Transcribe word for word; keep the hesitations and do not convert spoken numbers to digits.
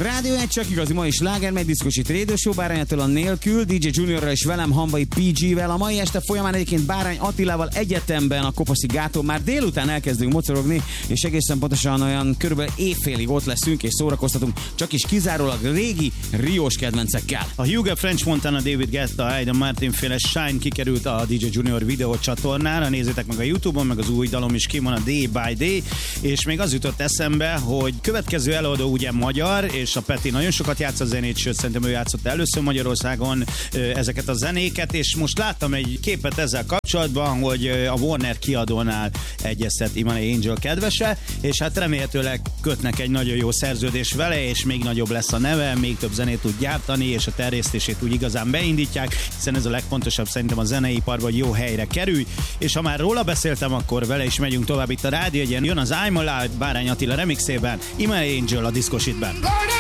Rádió egy csak igazi mai sláger, megy diszkosít Radio Show, Bárány Attila nélkül, dé dzsé Juniorral és velem, Hamvai pé gé-vel. A mai este folyamán egyébként Bárány Attilával egyetemben a Kopaszi gáton már délután elkezdünk mocorogni, és egészen pontosan olyan körülbelül évfélig ott leszünk és szórakoztatunk, csak is kizárólag régi riós kedvencekkel. A Hugo, French Montana, David Guetta, Aidan Martin féle Shine kikerült a dé dzsé Junior videó csatornára, nézzétek meg a YouTube-on, meg az új dalom is ki van, a Day by Day, és még az jutott eszembe, hogy következő előadó ugye magyar, és a Peti nagyon sokat játszott zenét, sőt szerintem ő játszott először Magyarországon ezeket a zenéket, és most láttam egy képet ezzel kapcsolatban, hogy a Warner kiadónál egyeztet Imani Angel kedvese, és hát remélhetőleg kötnek egy nagyon jó szerződés vele, és még nagyobb lesz a neve, még több zenét tud gyártani, és a terjesztését úgy igazán beindítják, hiszen ez a legfontosabb szerintem a zeneiparban, hogy jó helyre kerülj, és ha már róla beszéltem, akkor vele is megyünk tovább itt a Rádió Egyen. Jön az I'm Alive Bárány Attila remixében, Imani Angel a Discos Hitben.